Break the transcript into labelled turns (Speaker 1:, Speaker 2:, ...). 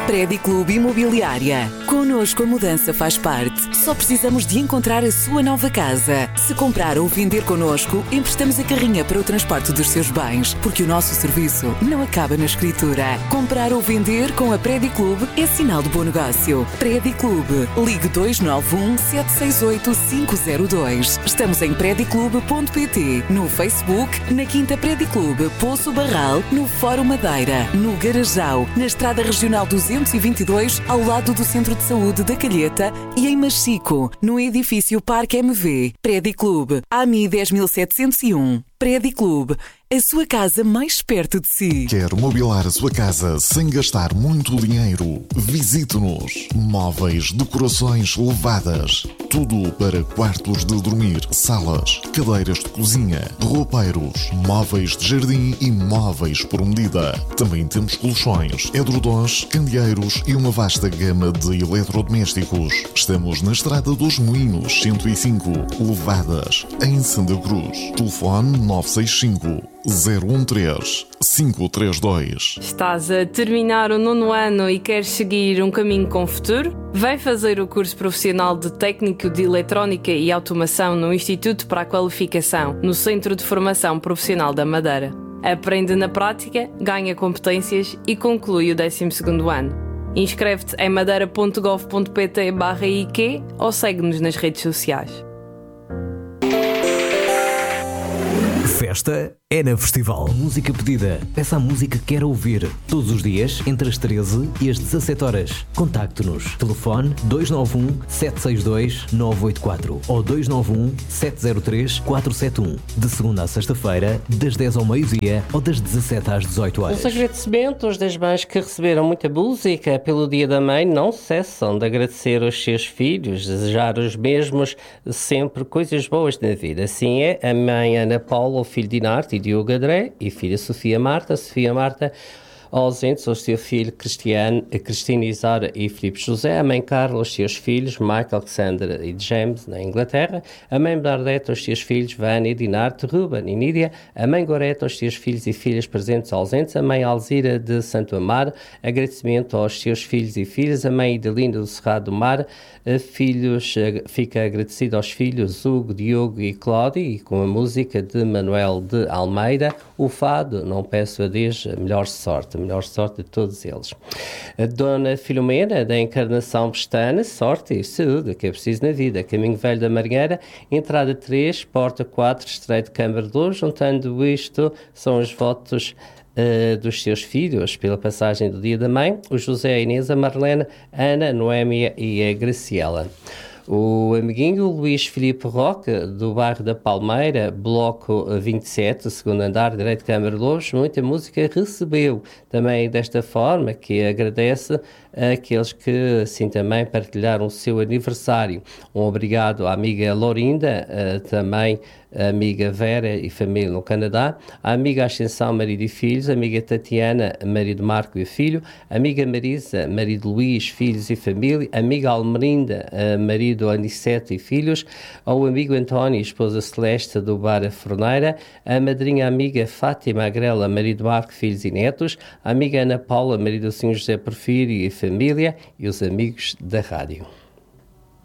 Speaker 1: Prédio Clube Imobiliária. Connosco a mudança faz parte. Só precisamos de encontrar a sua nova casa. Se comprar ou vender connosco, emprestamos a carrinha para o transporte dos seus bens, porque o nosso serviço não acaba na escritura. Comprar ou vender com a Prédio Clube é sinal de bom negócio. Prédio Clube. Ligue 291 768 502. Estamos em prediclube.pt, no Facebook, na Quinta Prédio Clube, Poço Barral, no Fórum Madeira, no Garajal, na Estrada Regional 222, ao lado do Centro de Saúde da Calheta e em Machico, no edifício Parque MV. Prédio Clube, AMI 10701. Prédio Clube, a sua casa mais perto de si.
Speaker 2: Quer mobilar a sua casa sem gastar muito dinheiro? Visite-nos. Móveis, decorações elevadas. Tudo para quartos de dormir, salas, cadeiras de cozinha, roupeiros, móveis de jardim e móveis por medida. Também temos colchões, edredons, candeeiros e uma vasta gama de eletrodomésticos. Estamos na Estrada dos Moinhos, 105, Levadas, em Santa Cruz. Telefone 965 013 532.
Speaker 3: Estás a terminar o 9º ano e queres seguir um caminho com futuro? Vem fazer o curso profissional de Técnico de Eletrónica e Automação no Instituto para a Qualificação, no Centro de Formação Profissional da Madeira. Aprende na prática, ganha competências e conclui o 12º ano. Inscreve-te em madeira.gov.pt/IQ ou segue-nos nas redes sociais.
Speaker 4: Festa é na Festival. Música pedida. Peça a música que quer ouvir. Todos os dias, entre as 13 e as 17 horas. Contacte-nos. Telefone 291 762 984 ou 291 703 471. De segunda a sexta-feira, das 10 ao meio-dia ou das 17 às 18 horas.
Speaker 5: Os agradecimentos das mães que receberam muita música pelo Dia da Mãe não cessam de agradecer aos seus filhos, desejar os mesmos sempre coisas boas na vida. Assim é a mãe Ana Paula, o filho Dinarte e Diogo André e filha Sofia Marta ausentes, o seu filho Cristina Isara e Filipe José, a mãe Carla, os seus filhos Michael, Alexander e James na Inglaterra, a mãe Bernadette, os seus filhos Vânia, Dinarte, Ruben e Nídia, a mãe Goreta, os seus filhos e filhas presentes ausentes, a mãe Alzira de Santo Amaro, agradecimento aos seus filhos e filhas, a mãe Idalinda do Cerrado do Mar, fica agradecido aos filhos Hugo, Diogo e Cláudio, e com a música de Manuel de Almeida, o fado, não peço a Deus a melhor sorte de todos eles. A Dona Filomena, da Encarnação Pestana, sorte e saúde, que é preciso na vida. Caminho Velho da Margueira, entrada 3, porta 4, Estreito de Câmara 2, juntando isto, são os votos dos seus filhos pela passagem do Dia da Mãe, o José, a Inês, a Marlene, a Ana, a Noémia e a Graciela. O amiguinho Luís Filipe Roque, do bairro da Palmeira, bloco 27, segundo andar, direito de Câmara de Louros, muita música recebeu. Também desta forma que agradece àqueles que assim também partilharam o seu aniversário. Um obrigado à amiga Lorinda, também a amiga Vera e família no Canadá, a amiga Ascensão, marido e filhos, a amiga Tatiana, marido Marco e filho, a amiga Marisa, marido Luís, filhos e família, a amiga Almerinda, marido Aniceto e filhos, ao amigo António, esposa Celeste do Bar a Forneira, a madrinha amiga Fátima Agrela, marido Marco, filhos e netos, a amiga Ana Paula, marido do Sr. José Porfírio e família, e os amigos da rádio.